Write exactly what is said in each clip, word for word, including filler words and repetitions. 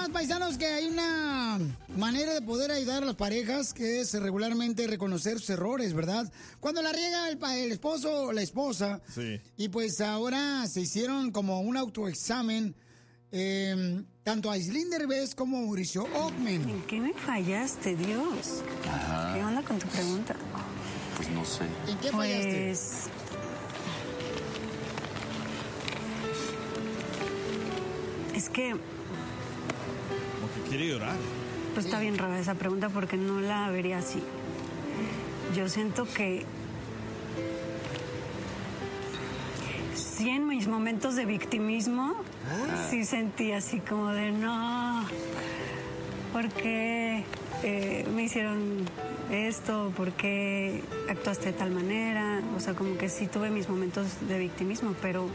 más, paisanos, que hay una manera de poder ayudar a las parejas que es regularmente reconocer sus errores, ¿verdad? Cuando la riega el, pa- el esposo o la esposa. Sí. Y pues ahora se hicieron como un autoexamen, eh, tanto a Aislinn Derbez como a Mauricio Ockman. ¿En qué me fallaste, Dios? Ajá. ¿Qué onda con tu pregunta? Pues no sé. ¿En qué fallaste? Pues... Es que... Como que quiere llorar. Pues está bien rara esa pregunta porque no la vería así. Yo siento que sí, en mis momentos de victimismo, sí sentí así como de no, ¿por qué eh, me hicieron esto? ¿Por qué actuaste de tal manera? O sea, como que sí tuve mis momentos de victimismo, pero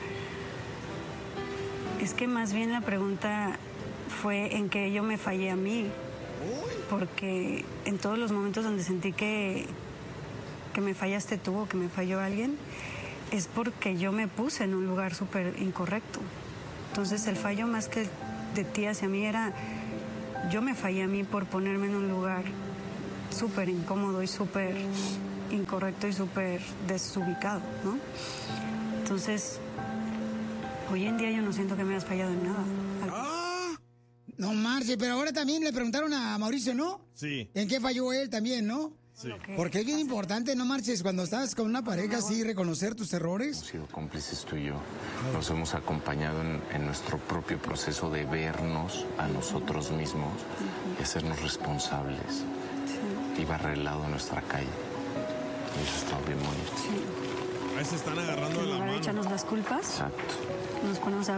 es que más bien la pregunta fue en que yo me fallé a mí. Porque en todos los momentos donde sentí que, que me fallaste tú o que me falló alguien, es porque yo me puse en un lugar súper incorrecto. Entonces el fallo más que de ti hacia mí era, yo me fallé a mí por ponerme en un lugar súper incómodo y súper incorrecto y súper desubicado, ¿no? Entonces, hoy en día yo no siento que me hayas fallado en nada. ¡Ah! No marche, pero ahora también le preguntaron a Mauricio, ¿no? Sí. ¿En qué falló él también, no? Sí. Porque es bien importante, no marches, cuando estás con una pareja así, reconocer tus Hemos errores. sido cómplices tú y yo. Nos hemos acompañado en, en nuestro propio proceso de vernos a nosotros mismos y hacernos responsables. Iba arreglado en nuestra calle. Y eso está bien bonito. Ahí se están agarrando de En la lugar de mano. echarnos las culpas, Exacto. nos ponemos a